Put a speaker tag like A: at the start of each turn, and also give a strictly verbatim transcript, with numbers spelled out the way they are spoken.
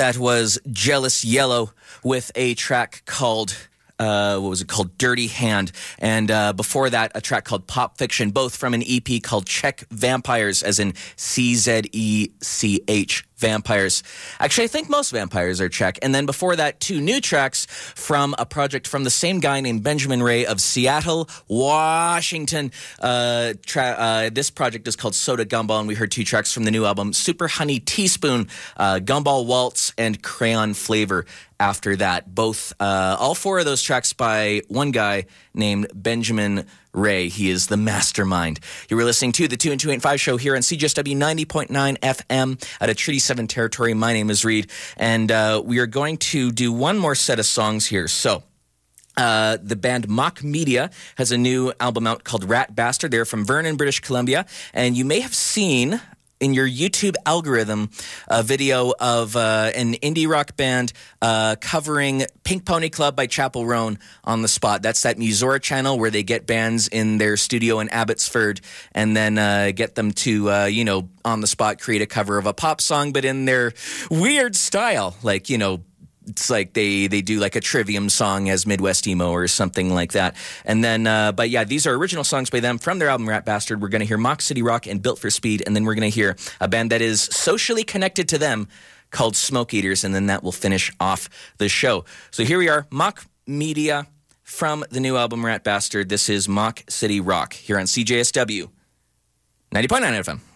A: That was Jealous Yellow with a track called, uh, what was it called? Dirty Hand. And uh, before that, a track called Pop Fiction, both from an E P called Czech Vampires, as in C Z E C H, Vampires. Actually, I think most vampires are Czech. And then before that, two new tracks from a project from the same guy named Benjamin Ray of Seattle, Washington. Uh, tra- uh, this project is called Soda Gumball, and we heard two tracks from the new album, Super Honey Teaspoon, uh, Gumball Waltz, and Crayon Flavor after that. Both, uh, all four of those tracks by one guy named Benjamin Ray. He is the mastermind. You were listening to the two and two eighty-five show here on C J S W ninety point nine F M out of Treaty seven territory. My name is Reed, and uh, we are going to do one more set of songs here. So, Uh, the band Mock Media has a new album out called Rat Bastard. They're from Vernon, British Columbia, and you may have seen in your YouTube algorithm a video of uh, an indie rock band uh, covering Pink Pony Club by Chapel Roan on the spot. That's that Musora channel where they get bands in their studio in Abbotsford and then uh, get them to, uh, you know, on the spot create a cover of a pop song, but in their weird style, like, you know, it's like they, they do like a Trivium song as Midwest emo or something like that. And then, uh, but yeah, these are original songs by them from their album Rat Bastard. We're going to hear Mock City Rock and Built for Speed. And then we're going to hear a band that is socially connected to them called Smoke Eaters. And then that will finish off the show. So here we are, Mock Media from the new album Rat Bastard. This is Mock City Rock here on C J S W ninety point nine F M.